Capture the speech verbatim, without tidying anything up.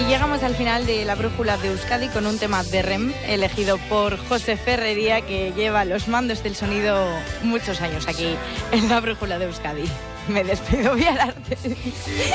Y llegamos al final de la Brújula de Euskadi con un tema de R E M elegido por José Ferrería, que lleva los mandos del sonido muchos años aquí en la Brújula de Euskadi. Me despido, Vialarte.